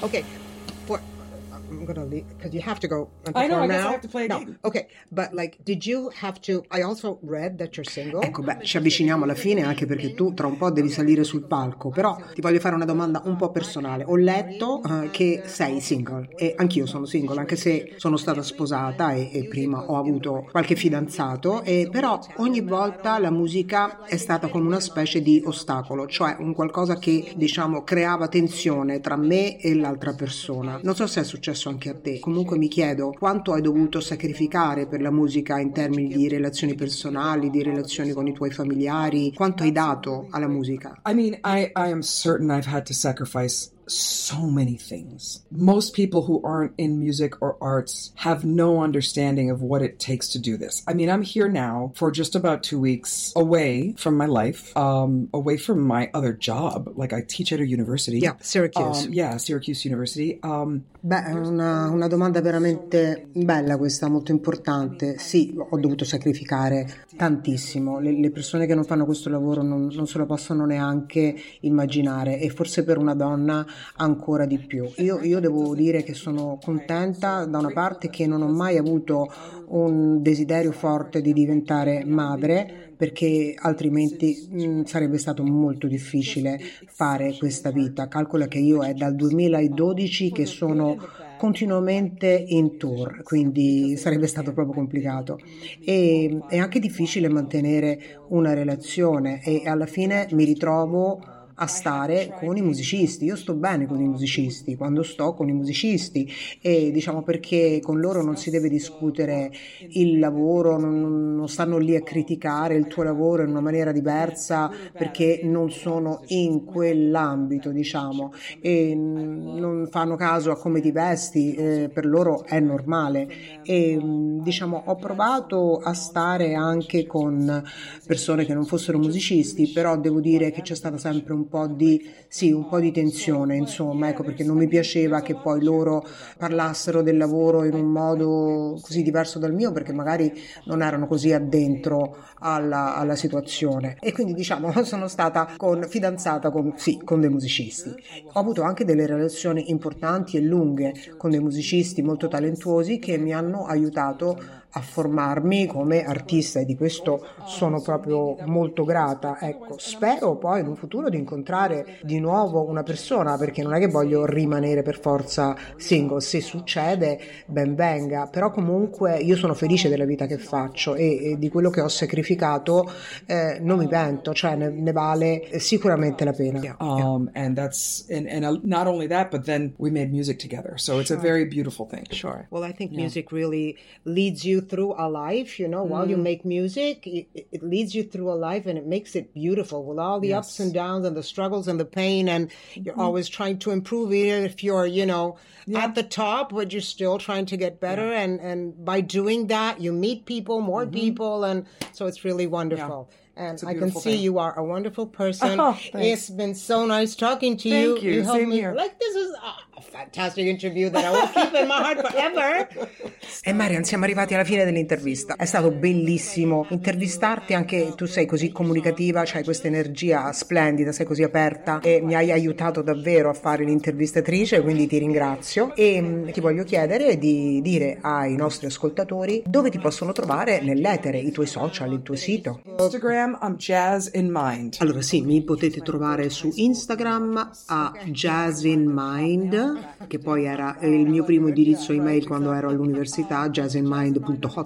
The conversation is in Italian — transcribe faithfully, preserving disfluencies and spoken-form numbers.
Okay. For, I'm gonna leave because you have to go and I know, I perform guess now. I have to play a No, gig. okay, but like, did you have to? I also read that you're single. Ecco, beh, ci avviciniamo alla fine anche perché tu tra un po' devi salire sul palco, però ti voglio fare una domanda un po' personale. Ho letto eh, che sei single e anch'io sono single, anche se sono stata sposata e, e prima ho avuto qualche fidanzato, e però ogni volta la musica è stata come una specie di ostacolo, cioè un qualcosa che diciamo creava tensione tra me e l'altra persona. Non so se è successo anche a te, comunque mi chiedo quanto hai dovuto sacrificare per la musica in termini di relazioni personali, di relazioni con i tuoi familiari, quanto hai dato alla musica? I mean, I, I am certain I've had to sacrifice so many things. Most people who aren't in music or arts have no understanding of what it takes to do this. I mean, I'm here now for just about two weeks away from my life, um, away from my other job. Like I teach at a university. Yeah, Syracuse. Um, yeah, Syracuse University. Um, Beh, è una, una domanda veramente bella questa, molto importante. Sì, ho dovuto sacrificare tantissimo. Le, le persone che non fanno questo lavoro non, non se lo possono neanche immaginare, e forse per una donna ancora di più. Io, io devo dire che sono contenta da una parte che non ho mai avuto un desiderio forte di diventare madre, perché altrimenti mh, sarebbe stato molto difficile fare questa vita. Calcola che io è dal duemiladodici che sono continuamente in tour, quindi sarebbe stato proprio complicato, e è anche difficile mantenere una relazione, e alla fine mi ritrovo a stare con i musicisti. Io sto bene con i musicisti quando sto con i musicisti, e diciamo perché con loro non si deve discutere il lavoro, non, non stanno lì a criticare il tuo lavoro in una maniera diversa perché non sono in quell'ambito, diciamo, e non fanno caso a come ti vesti, eh, per loro è normale. E diciamo ho provato a stare anche con persone che non fossero musicisti, però devo dire che c'è stata sempre un po' di sì, un po' di tensione, insomma, ecco, perché non mi piaceva che poi loro parlassero del lavoro in un modo così diverso dal mio, perché magari non erano così addentro alla, alla situazione. E quindi diciamo sono stata con, fidanzata con, sì, con dei musicisti. Ho avuto anche delle relazioni importanti e lunghe con dei musicisti molto talentuosi che mi hanno aiutato a formarmi come artista, e di questo sono proprio molto grata. Ecco, spero poi in un futuro di incontrare di nuovo una persona, perché non è che voglio rimanere per forza single. Se succede ben venga, però comunque io sono felice della vita che faccio, e, e di quello che ho sacrificato eh, non mi pento, cioè ne, ne vale sicuramente la pena. Yeah. Um, and that's and, and uh, not only that, but then we made music together, so it's a very beautiful thing. Sure. Well, I think Yeah. music really leads you through a life, you know, while you make music, it, it leads you through a life, and it makes it beautiful with all the Yes. ups and downs and the struggles and the pain, and you're always trying to improve, even if you're, you know, Yeah. at the top, but you're still trying to get better. And, and by doing that, you meet people, more people, and so it's really wonderful. And It's a I can beautiful see thing. you are a wonderful person. Oh, thanks. It's been so nice talking to Thank you. helped Same me. here. Like, this is a fantastic interview that I will keep in my heart forever. E Marian, siamo arrivati alla fine dell'intervista. È stato bellissimo intervistarti, anche tu sei così comunicativa, c'hai questa energia splendida, sei così aperta, e mi hai aiutato davvero a fare l'intervistatrice, quindi ti ringrazio. E mh, ti voglio chiedere di dire ai nostri ascoltatori dove ti possono trovare nell'etere, i tuoi social, il tuo sito. Instagram, I'm Jazz in Mind. Allora sì, mi potete trovare su Instagram a Jazz in Mind, che poi era il mio primo indirizzo email quando ero all'università, jazzinmind punto